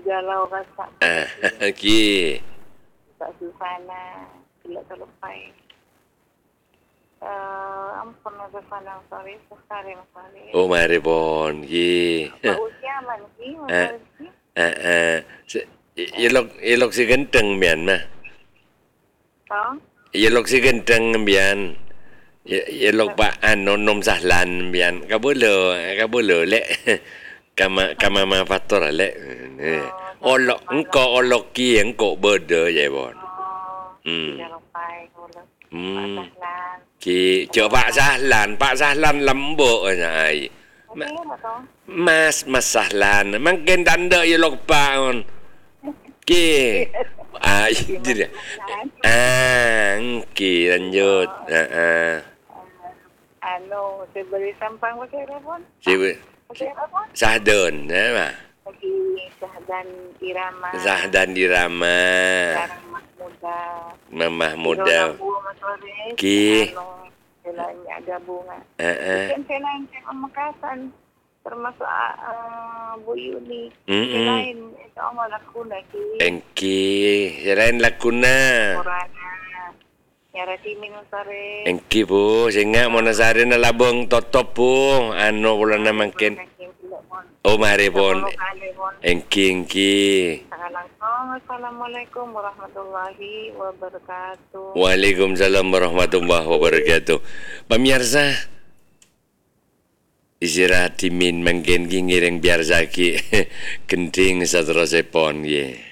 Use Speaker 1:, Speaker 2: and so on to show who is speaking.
Speaker 1: galau rasa.
Speaker 2: Okey.
Speaker 1: Tak susana. Tidak terlepai. Ampun ada pandang sorry. Sekali masali.
Speaker 2: Oh, mari pon. Okey.
Speaker 1: Pak usia man ki.
Speaker 2: Ilok si genteng bian mah.
Speaker 1: Tahu?
Speaker 2: Ilok si genteng bian. Ilok pa nom sahlan bian. Kabolo lek. Kama ma faktor lek. Olok olok ki engko berde je bon.
Speaker 1: Tidak lepai. Pak Sahlan.
Speaker 2: Ki cok Pak Sahlan lembuk ai. Mas Sahlan, mungkin tanda ya lupa on. Ki. Itu dia. Ki lanjut.
Speaker 1: Saya beri sampang pakai apa?
Speaker 2: Pakai apa? Sahdon, apa?
Speaker 1: Lagi Irama.
Speaker 2: Zahdan Irama. Mamah muda. Ki.
Speaker 1: Selanya ada bunga. Selain Makassar termasuk Bu Yuni. Selain itu amal lakuna ki.
Speaker 2: Engki. Selain lakuna.
Speaker 1: Korana. Nyarati minum sare.
Speaker 2: Engki bu. Sehingga mau nasari na labong totop bu. Ano pula na makin. Oh mari pun. Engki.
Speaker 1: Assalamualaikum warahmatullahi wabarakatuh.
Speaker 2: Waalaikumsalam warahmatullahi wabarakatuh. Pemirsa, istirahat timin mangken ngiring biar zaki kenting saterusipun ye.